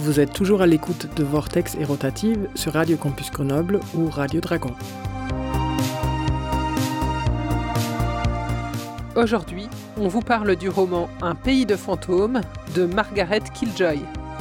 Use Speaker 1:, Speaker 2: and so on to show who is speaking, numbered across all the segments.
Speaker 1: Vous êtes toujours à l'écoute de Vortex et Rotative sur Radio Campus Grenoble ou Radio Dragon.
Speaker 2: Aujourd'hui, on vous parle du roman Un pays de fantômes de Margaret Killjoy.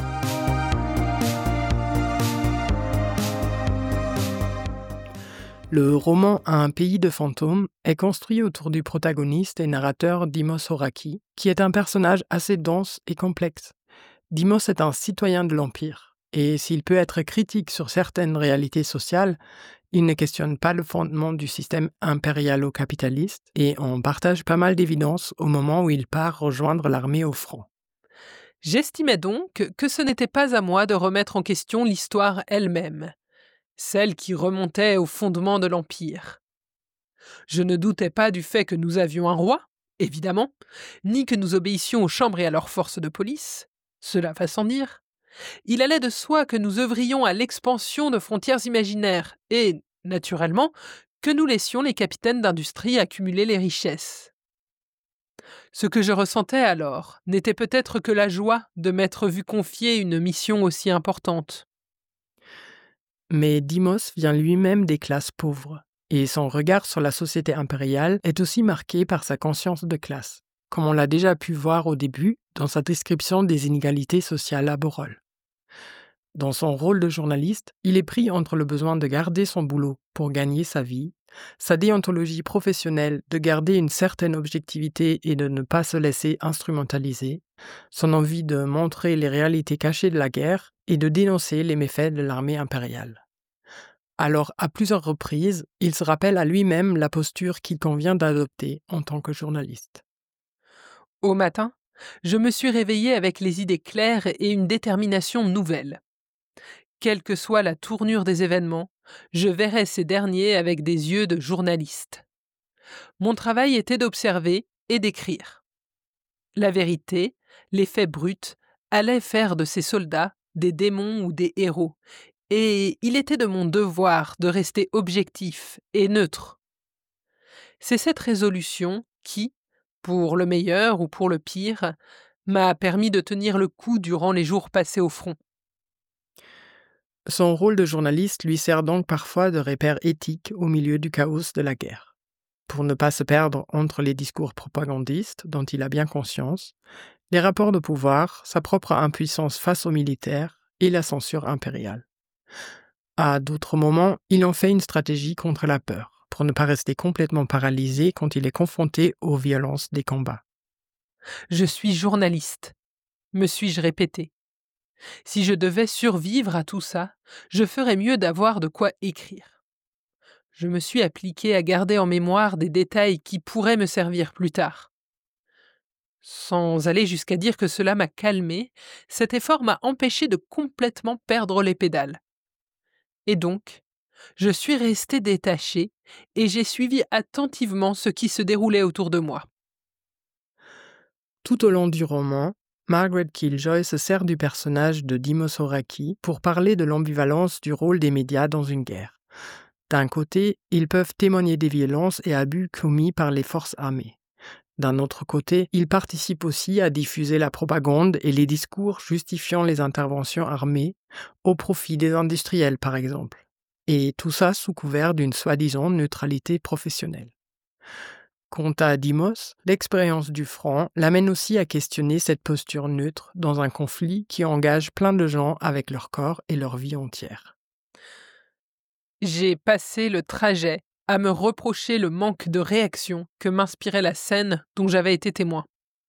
Speaker 1: Le roman Un pays de fantômes est construit autour du protagoniste et narrateur Dimos Horaki, qui est un personnage assez dense et complexe. Dimos est un citoyen de l'Empire, et s'il peut être critique sur certaines réalités sociales, il ne questionne pas le fondement du système impérialo-capitaliste et en partage pas mal d'évidences au moment où il part rejoindre l'armée au front.
Speaker 2: J'estimais donc que ce n'était pas à moi de remettre en question l'histoire elle-même, celle qui remontait au fondement de l'Empire. Je ne doutais pas du fait que nous avions un roi, évidemment, ni que nous obéissions aux chambres et à leurs forces de police, cela va sans dire. Il allait de soi que nous œuvrions à l'expansion de frontières imaginaires et, naturellement, que nous laissions les capitaines d'industrie accumuler les richesses. Ce que je ressentais alors n'était peut-être que la joie de m'être vu confier une mission aussi importante.
Speaker 1: Mais Dimos vient lui-même des classes pauvres, et son regard sur la société impériale est aussi marqué par sa conscience de classe, comme on l'a déjà pu voir au début dans sa description des inégalités sociales à Borol. Dans son rôle de journaliste, il est pris entre le besoin de garder son boulot pour gagner sa vie, sa déontologie professionnelle de garder une certaine objectivité et de ne pas se laisser instrumentaliser, son envie de montrer les réalités cachées de la guerre et de dénoncer les méfaits de l'armée impériale. Alors, à plusieurs reprises, il se rappelle à lui-même la posture qu'il convient d'adopter en tant que journaliste.
Speaker 2: Au matin, je me suis réveillée avec les idées claires et une détermination nouvelle. Quelle que soit la tournure des événements, je verrais ces derniers avec des yeux de journaliste. Mon travail était d'observer et d'écrire. La vérité, les faits bruts, allaient faire de ces soldats des démons ou des héros, et il était de mon devoir de rester objectif et neutre. C'est cette résolution qui, pour le meilleur ou pour le pire, m'a permis de tenir le coup durant les jours passés au front.
Speaker 1: Son rôle de journaliste lui sert donc parfois de repère éthique au milieu du chaos de la guerre, pour ne pas se perdre entre les discours propagandistes dont il a bien conscience, les rapports de pouvoir, sa propre impuissance face aux militaires et la censure impériale. À d'autres moments, il en fait une stratégie contre la peur, pour ne pas rester complètement paralysé quand il est confronté aux violences des combats.
Speaker 2: Je suis journaliste, me suis-je répété. Si je devais survivre à tout ça, je ferais mieux d'avoir de quoi écrire. Je me suis appliqué à garder en mémoire des détails qui pourraient me servir plus tard. Sans aller jusqu'à dire que cela m'a calmé, cet effort m'a empêché de complètement perdre les pédales. Et donc, je suis resté détaché et j'ai suivi attentivement ce qui se déroulait autour de moi.
Speaker 1: Tout au long du roman, Margaret Killjoy se sert du personnage de Dimos Horaki pour parler de l'ambivalence du rôle des médias dans une guerre. D'un côté, ils peuvent témoigner des violences et abus commis par les forces armées. D'un autre côté, ils participent aussi à diffuser la propagande et les discours justifiant les interventions armées au profit des industriels, par exemple. Et tout ça sous couvert d'une soi-disant neutralité professionnelle. Quant à Dimos, l'expérience du front l'amène aussi à questionner cette posture neutre dans un conflit qui engage plein de gens avec leur corps et leur vie entière.
Speaker 2: J'ai passé le trajet à me reprocher le manque de réaction que m'inspirait la scène dont j'avais été témoin.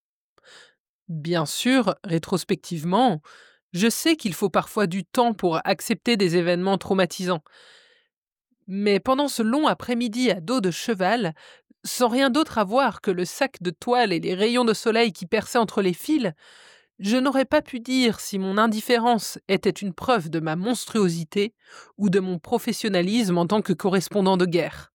Speaker 2: Bien sûr, rétrospectivement, je sais qu'il faut parfois du temps pour accepter des événements traumatisants. Mais pendant ce long après-midi à dos de cheval, sans rien d'autre à voir que le sac de toile et les rayons de soleil qui perçaient entre les fils, je n'aurais pas pu dire si mon indifférence était une preuve de ma monstruosité ou de mon professionnalisme en tant que correspondant de guerre.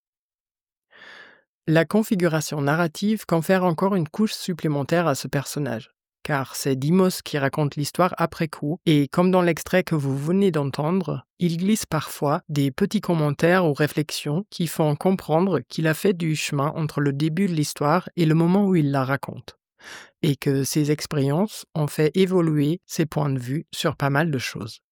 Speaker 1: La configuration narrative confère encore une couche supplémentaire à ce personnage, car c'est Dimos qui raconte l'histoire après coup, et comme dans l'extrait que vous venez d'entendre, il glisse parfois des petits commentaires ou réflexions qui font comprendre qu'il a fait du chemin entre le début de l'histoire et le moment où il la raconte. et que ces expériences ont fait évoluer ses points de vue sur pas mal de choses.